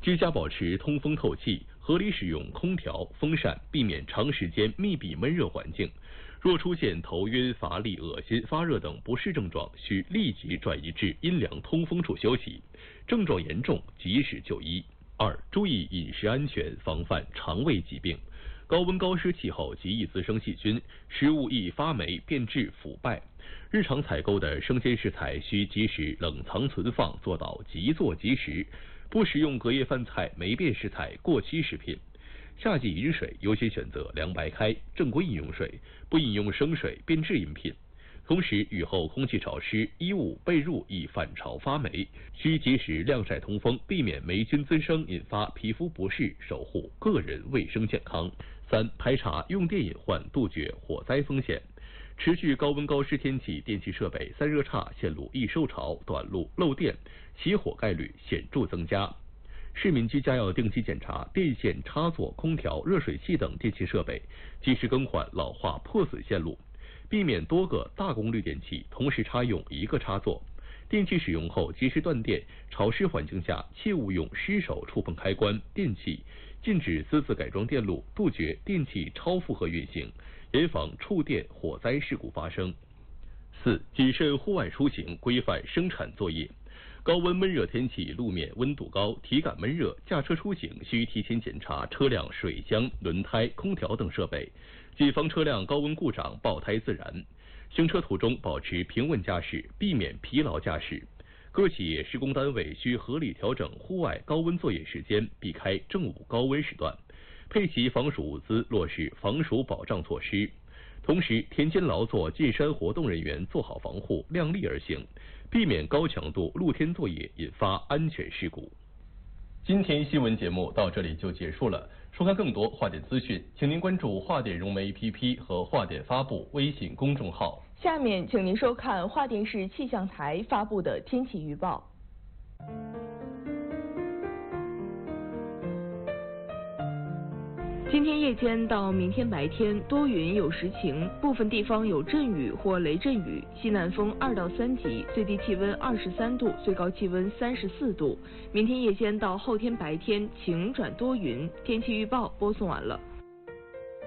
居家保持通风透气，合理使用空调、风扇，避免长时间密闭闷热环境。若出现头晕、乏力、恶心、发热等不适症状，需立即转移至阴凉通风处休息，症状严重及时就医。2、注意饮食安全，防范肠胃疾病。高温高湿气候极易滋生细菌，食物易发霉、变质、腐败。日常采购的生鲜食材需及时冷藏存放，做到即做即食，不食用隔夜饭菜、霉变食材、过期食品。夏季饮水优先选择凉白开、正规饮用水，不饮用生水、变质饮品。同时，雨后空气潮湿，衣物、被褥易反潮发霉，需及时晾晒通风，避免霉菌滋生，引发皮肤不适，守护个人卫生健康。3、排查用电隐患，杜绝火灾风险。持续高温高湿天气，电气设备散热差，线路易受潮、短路、漏电，起火概率显著增加。市民居家要定期检查电线插座、空调、热水器等电气设备，及时更换老化破损线路，避免多个大功率电器同时插用一个插座。电器使用后及时断电，潮湿环境下切勿用湿手触碰开关、电器，禁止私自改装电路，杜绝电器超负荷运行，严防触电火灾事故发生。4、谨慎户外出行，规范生产作业。高温闷热天气，路面温度高，体感闷热，驾车出行需提前检查车辆水箱、轮胎、空调等设备，谨防车辆高温故障爆胎自燃。行车途中保持平稳驾驶，避免疲劳驾驶。各企业施工单位需合理调整户外高温作业时间，避开正午高温时段，配齐防暑物资，落实防暑保障措施。同时，田间劳作、进山活动人员做好防护，量力而行，避免高强度露天作业引发安全事故。今天新闻节目到这里就结束了。收看更多华点资讯，请您关注华点融媒 APP 和华点发布微信公众号。 下面，请您收看华电视气象台发布的天气预报。今天夜间到明天白天多云有时晴，部分地方有阵雨或雷阵雨，西南风2到3级，最低气温23度，最高气温34度。明天夜间到后天白天晴转多云。天气预报播送完了。